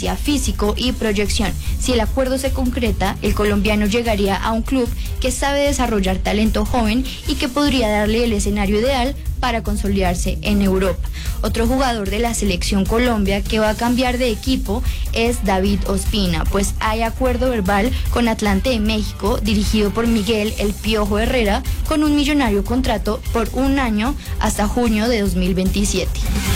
experiencia, físico y proyección. Si el acuerdo se concreta, el colombiano llegaría a un club que sabe desarrollar talento joven y que podría darle el escenario ideal para consolidarse en Europa. Otro jugador de la selección Colombia que va a cambiar de equipo es David Ospina, pues hay acuerdo verbal con Atlante de México, dirigido por Miguel El Piojo Herrera, con un millonario contrato por un año hasta junio de 2027.